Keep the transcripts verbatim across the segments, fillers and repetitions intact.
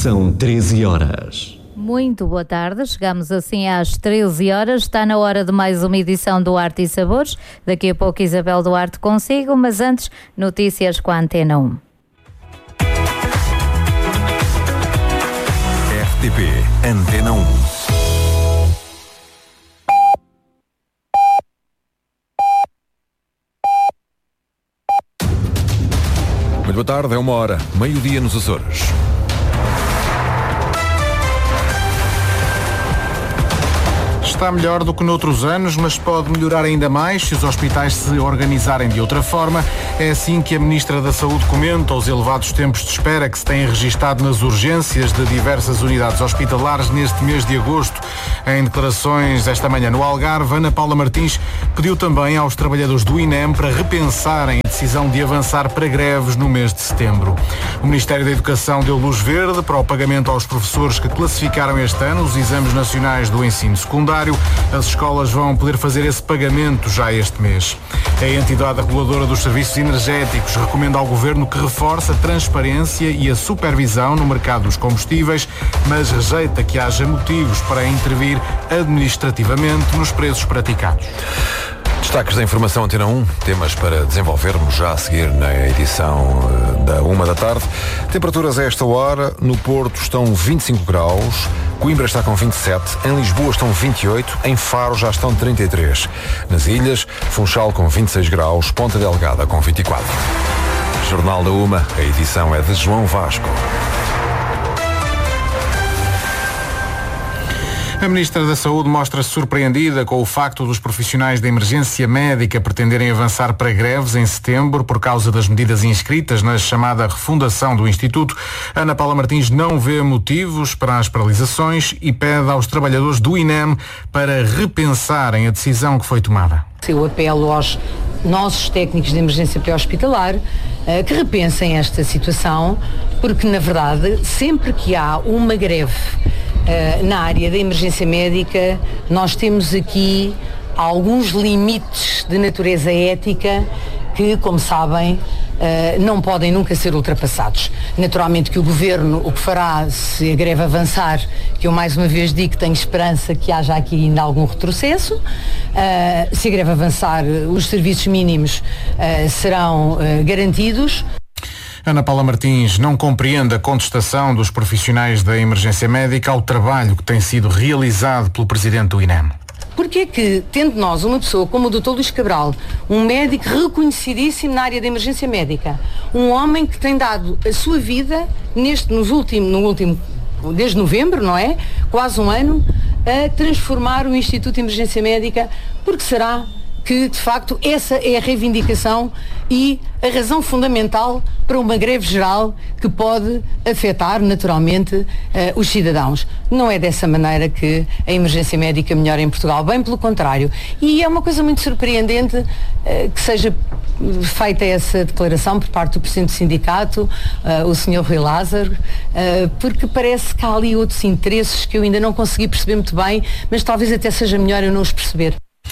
São treze horas. Muito boa tarde, chegamos assim às treze horas, está na hora de mais uma edição do Arte e Sabores. Daqui a pouco Isabel Duarte consigo, mas antes, notícias com a Antena um. R T P Antena um. Muito boa tarde, é uma hora, meio-dia nos Açores. Está melhor do que noutros anos, mas pode melhorar ainda mais se os hospitais se organizarem de outra forma. É assim que a Ministra da Saúde comenta os elevados tempos de espera que se têm registado nas urgências de diversas unidades hospitalares neste mês de agosto. Em declarações esta manhã no Algarve, Ana Paula Martins pediu também aos trabalhadores do I N E M para repensarem a decisão de avançar para greves no mês de setembro. O Ministério da Educação deu luz verde para o pagamento aos professores que classificaram este ano os exames nacionais do ensino secundário. As escolas vão poder fazer esse pagamento já este mês. A entidade reguladora dos serviços energéticos recomenda ao Governo que reforce a transparência e a supervisão no mercado dos combustíveis, mas rejeita que haja motivos para intervir administrativamente nos preços praticados. Destaques da Informação Antena um, temas para desenvolvermos já a seguir na edição da uma da tarde. Temperaturas a esta hora, no Porto estão vinte e cinco graus, Coimbra está com vinte e sete, em Lisboa estão vinte e oito, em Faro já estão trinta e três. Nas ilhas, Funchal com vinte e seis graus, Ponta Delgada com vinte e quatro. Jornal da Uma, a edição é de João Vasco. A Ministra da Saúde mostra-se surpreendida com o facto dos profissionais da emergência médica pretenderem avançar para greves em setembro por causa das medidas inscritas na chamada refundação do Instituto. Ana Paula Martins não vê motivos para as paralisações e pede aos trabalhadores do I N E M para repensarem a decisão que foi tomada. Eu apelo aos nossos técnicos de emergência pré-hospitalar uh, que repensem esta situação, porque na verdade sempre que há uma greve Uh, na área da emergência médica, nós temos aqui alguns limites de natureza ética que, como sabem, uh, não podem nunca ser ultrapassados. Naturalmente que o Governo, o que fará se a greve avançar, que eu mais uma vez digo que tenho esperança que haja aqui ainda algum retrocesso, uh, se a greve avançar, os serviços mínimos uh, serão uh, garantidos. Ana Paula Martins não compreende a contestação dos profissionais da emergência médica ao trabalho que tem sido realizado pelo Presidente do I N E M. Porquê que, tendo nós uma pessoa como o doutor Luís Cabral, um médico reconhecidíssimo na área da emergência médica, um homem que tem dado a sua vida, neste, nos último, no último, desde novembro, não é? Quase um ano, a transformar o Instituto de Emergência Médica, porque será que, de facto, essa é a reivindicação e a razão fundamental para uma greve geral que pode afetar, naturalmente, uh, os cidadãos. Não é dessa maneira que a emergência médica melhora em Portugal, bem pelo contrário. E é uma coisa muito surpreendente uh, que seja feita essa declaração por parte do Presidente do Sindicato, uh, o senhor Rui Lázaro, uh, porque parece que há ali outros interesses que eu ainda não consegui perceber muito bem, mas talvez até seja melhor eu não os perceber.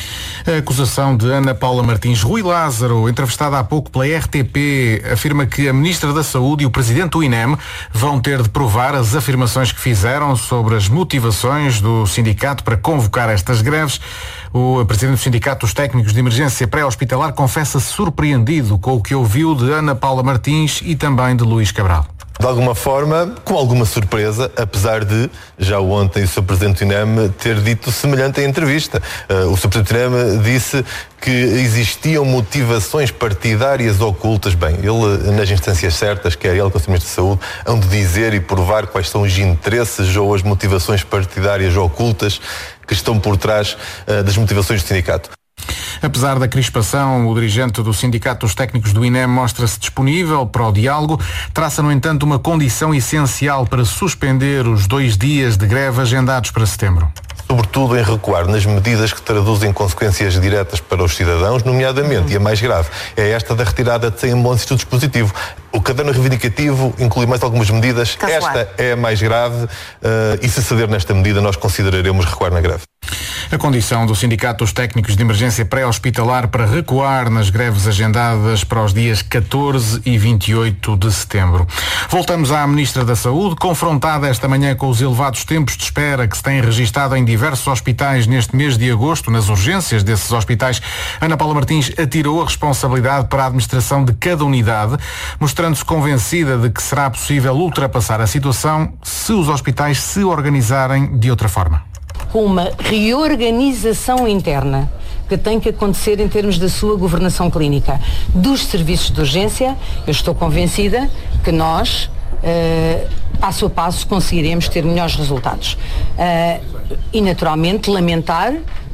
A acusação de Ana Paula Martins. Rui Lázaro, entrevistada há pouco pela R T P, afirma que a Ministra da Saúde e o Presidente do I N E M vão ter de provar as afirmações que fizeram sobre as motivações do sindicato para convocar estas greves. O Presidente do Sindicato dos Técnicos de Emergência Pré-Hospitalar confessa-se surpreendido com o que ouviu de Ana Paula Martins e também de Luís Cabral. De alguma forma, com alguma surpresa, apesar de, já ontem, o senhor Presidente do I N E M ter dito semelhante em entrevista. Uh, o senhor Presidente do I N E M disse que existiam motivações partidárias ocultas. Bem, ele, nas instâncias certas, quer ele, que é o Ministro da Saúde, hão de dizer e provar quais são os interesses ou as motivações partidárias ocultas que estão por trás uh, das motivações do sindicato. Apesar da crispação, o dirigente do Sindicato dos Técnicos do I N E M mostra-se disponível para o diálogo, traça, no entanto, uma condição essencial para suspender os dois dias de greve agendados para setembro. Sobretudo em recuar nas medidas que traduzem consequências diretas para os cidadãos, nomeadamente, e a mais grave, é esta da retirada de cem ambulancias do dispositivo. O caderno reivindicativo inclui mais algumas medidas, esta é a mais grave uh, e se ceder nesta medida nós consideraremos recuar na greve. A condição do Sindicato dos Técnicos de Emergência Pré-Hospitalar para recuar nas greves agendadas para os dias catorze e vinte e oito de setembro. Voltamos à Ministra da Saúde, confrontada esta manhã com os elevados tempos de espera que se têm registado em diversos hospitais neste mês de agosto, nas urgências desses hospitais. Ana Paula Martins atirou a responsabilidade para a administração de cada unidade, mostrando-se convencida de que será possível ultrapassar a situação se os hospitais se organizarem de outra forma. Com uma reorganização interna que tem que acontecer em termos da sua governação clínica dos serviços de urgência, eu estou convencida que nós, uh, passo a passo, conseguiremos ter melhores resultados. Uh, e, naturalmente, lamentar,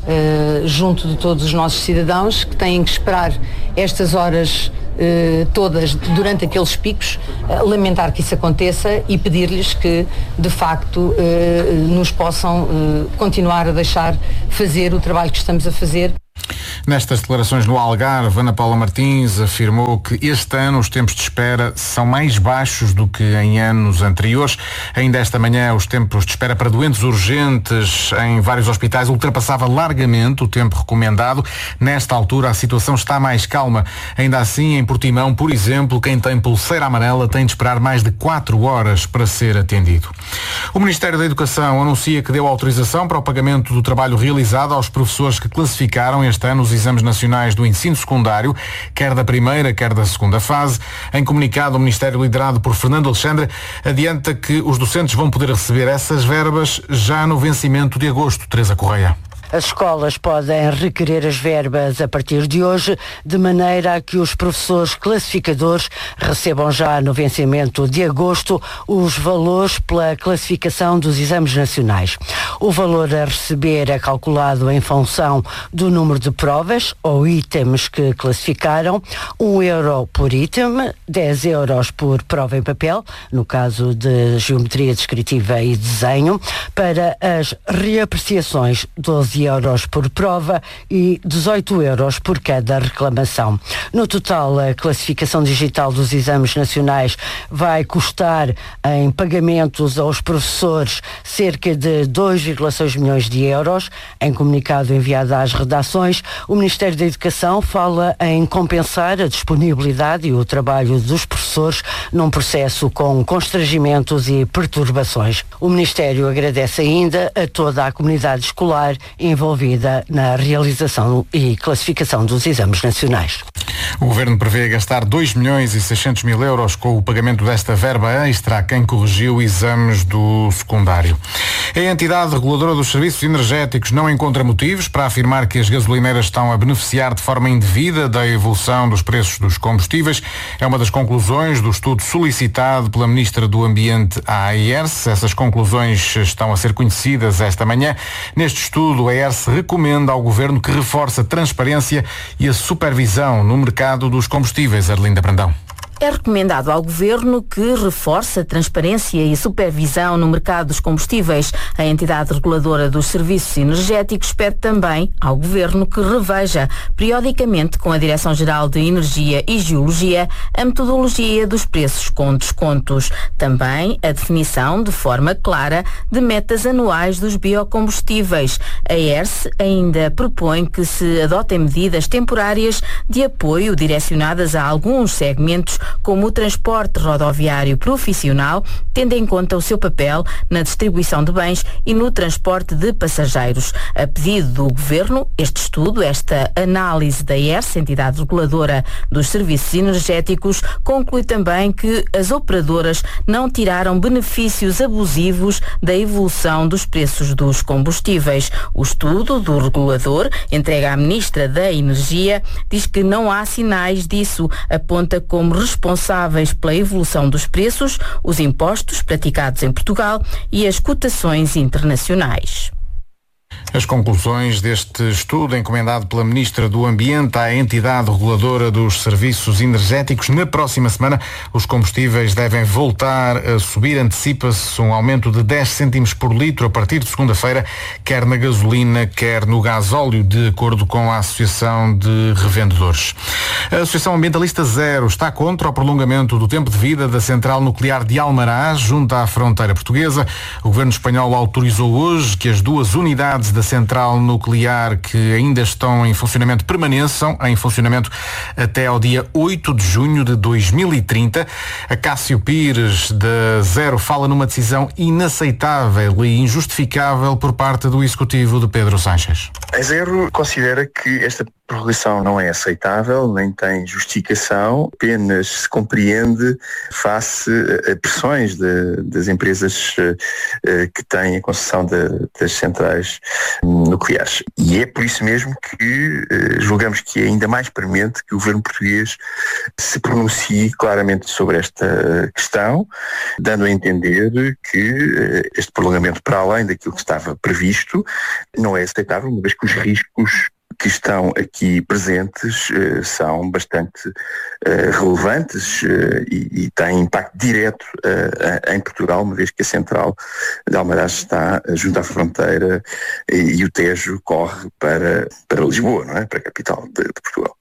uh, junto de todos os nossos cidadãos que têm que esperar estas horas Uh, todas durante aqueles picos, uh, lamentar que isso aconteça e pedir-lhes que de facto uh, nos possam uh, continuar a deixar fazer o trabalho que estamos a fazer. Nestas declarações no Algarve, Ana Paula Martins afirmou que este ano os tempos de espera são mais baixos do que em anos anteriores. Ainda esta manhã os tempos de espera para doentes urgentes em vários hospitais ultrapassava largamente o tempo recomendado. Nesta altura a situação está mais calma. Ainda assim, em Portimão, por exemplo, quem tem pulseira amarela tem de esperar mais de quatro horas para ser atendido. O Ministério da Educação anuncia que deu autorização para o pagamento do trabalho realizado aos professores que classificaram este ano os exames nacionais do ensino secundário, quer da primeira, quer da segunda fase. Em comunicado, o Ministério, liderado por Fernando Alexandre, adianta que os docentes vão poder receber essas verbas já no vencimento de agosto. Teresa Correia. As escolas podem requerer as verbas a partir de hoje, de maneira a que os professores classificadores recebam já no vencimento de agosto os valores pela classificação dos exames nacionais. O valor a receber é calculado em função do número de provas ou itens que classificaram, um euro por item, dez euros por prova em papel, no caso de geometria descritiva e desenho. Para as reapreciações, doze euros por prova e dezoito euros por cada reclamação. No total, a classificação digital dos exames nacionais vai custar em pagamentos aos professores cerca de dois vírgula seis milhões de euros. Em comunicado enviado às redações, o Ministério da Educação fala em compensar a disponibilidade e o trabalho dos professores num processo com constrangimentos e perturbações. O Ministério agradece ainda a toda a comunidade escolar envolvida na realização e classificação dos exames nacionais. O Governo prevê gastar dois milhões e seiscentos mil euros com o pagamento desta verba extra a quem corrigiu exames do secundário. A entidade reguladora dos serviços energéticos não encontra motivos para afirmar que as gasolineiras estão a beneficiar de forma indevida da evolução dos preços dos combustíveis. É uma das conclusões do estudo solicitado pela Ministra do Ambiente à A E R S. Essas conclusões estão a ser conhecidas esta manhã. Neste estudo, a A E R S recomenda ao Governo que reforce a transparência e a supervisão no mercado dos combustíveis. Arlinda Brandão. É recomendado ao Governo que reforce a transparência e supervisão no mercado dos combustíveis. A entidade reguladora dos serviços energéticos pede também ao Governo que reveja, periodicamente com a Direção-Geral de Energia e Geologia, a metodologia dos preços com descontos. Também a definição de forma clara de metas anuais dos biocombustíveis. A A E R S ainda propõe que se adotem medidas temporárias de apoio direcionadas a alguns segmentos, como o transporte rodoviário profissional, tendo em conta o seu papel na distribuição de bens e no transporte de passageiros. A pedido do Governo, este estudo, esta análise da A E R S, entidade reguladora dos serviços energéticos, conclui também que as operadoras não tiraram benefícios abusivos da evolução dos preços dos combustíveis. O estudo do regulador, entregue à Ministra da Energia, diz que não há sinais disso. Aponta como responsáveis pela evolução dos preços os impostos praticados em Portugal e as cotações internacionais. As conclusões deste estudo, encomendado pela Ministra do Ambiente à entidade reguladora dos serviços energéticos. Na próxima semana, os combustíveis devem voltar a subir. Antecipa-se um aumento de dez cêntimos por litro a partir de segunda-feira, quer na gasolina, quer no gasóleo, de acordo com a Associação de Revendedores. A Associação Ambientalista Zero está contra o prolongamento do tempo de vida da central nuclear de Almaraz, junto à fronteira portuguesa. O governo espanhol autorizou hoje que as duas unidades da central nuclear que ainda estão em funcionamento permaneçam em funcionamento até ao dia oito de junho de dois mil e trinta. A Cássio Pires, da Zero, fala numa decisão inaceitável e injustificável por parte do executivo de Pedro Sánchez. A Zero considera que esta prorrogação não é aceitável, nem tem justificação, apenas se compreende face a pressões de, das empresas uh, que têm a concessão de, das centrais nucleares. E é por isso mesmo que uh, julgamos que é ainda mais premente que o governo português se pronuncie claramente sobre esta questão, dando a entender que uh, este prolongamento, para além daquilo que estava previsto, não é aceitável, uma vez que os riscos que estão aqui presentes uh, são bastante uh, relevantes uh, e, e têm impacto direto uh, em Portugal, uma vez que a central de Almaraz está junto à fronteira e, e o Tejo corre para, para Lisboa, não é? Para a capital de, de Portugal.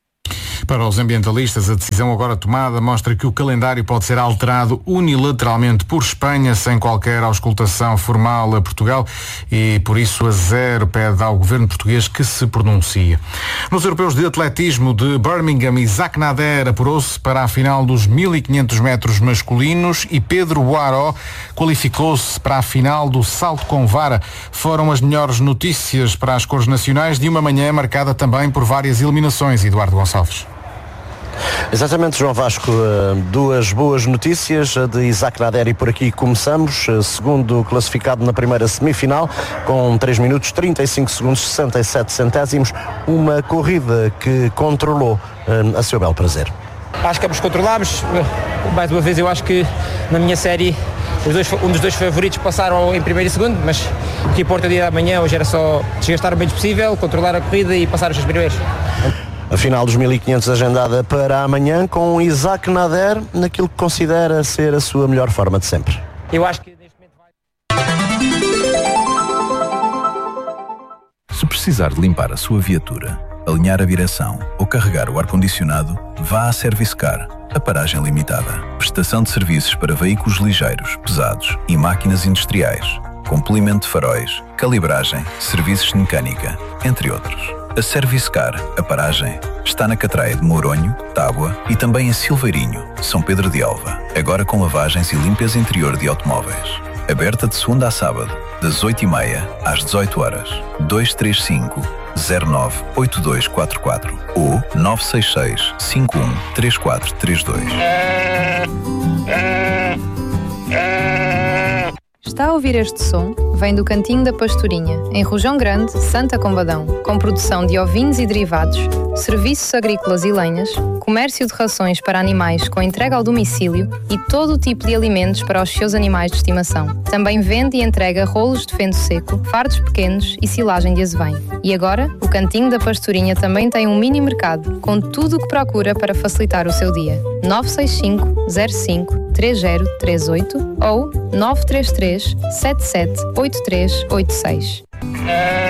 Para os ambientalistas, a decisão agora tomada mostra que o calendário pode ser alterado unilateralmente por Espanha, sem qualquer auscultação formal a Portugal, e por isso a Zero pede ao governo português que se pronuncie. Nos europeus de atletismo de Birmingham, Isaac Nader apurou-se para a final dos mil e quinhentos metros masculinos e Pedro Boaró qualificou-se para a final do salto com vara. Foram as melhores notícias para as cores nacionais de uma manhã marcada também por várias eliminações. Eduardo Gonçalves. Exatamente, João Vasco, duas boas notícias de Isaac Nader e por aqui começamos, segundo classificado na primeira semifinal, com três minutos, trinta e cinco segundos, sessenta e sete centésimos, uma corrida que controlou a seu belo prazer. Acho que ambos controlámos, mais uma vez eu acho que na minha série os dois, um dos dois favoritos passaram em primeiro e segundo, mas o que importa o dia da manhã hoje era só desgastar o menos possível, controlar a corrida e passar os seus primeiros. A final dos mil e quinhentos agendada para amanhã com Isaac Nader naquilo que considera ser a sua melhor forma de sempre. Eu acho que neste momento vai... Se precisar de limpar a sua viatura, alinhar a direção ou carregar o ar-condicionado, vá à Servicecar, a paragem limitada. Prestação de serviços para veículos ligeiros, pesados e máquinas industriais, com polimento de faróis, calibragem, serviços de mecânica, entre outros. A Servicecar, a paragem, está na Catraia de Mouronho, Tábua e também em Silveirinho, São Pedro de Alva. Agora com lavagens e limpeza interior de automóveis. Aberta de segunda a sábado, das oito e meia às dezoito horas. dois três cinco, zero nove, oito dois quatro quatro ou nove seis seis, cinco um, três quatro três dois. Está a ouvir este som? Vem do Cantinho da Pastorinha, em Rojão Grande, Santa Combadão, com produção de ovinos e derivados, serviços agrícolas e lenhas, comércio de rações para animais com entrega ao domicílio e todo o tipo de alimentos para os seus animais de estimação. Também vende e entrega rolos de feno seco, fardos pequenos e silagem de azevém. E agora, o Cantinho da Pastorinha também tem um mini mercado, com tudo o que procura para facilitar o seu dia. nove seis cinco, zero cinco, três zero três oito ou nove três três, sete sete oito três oito seis.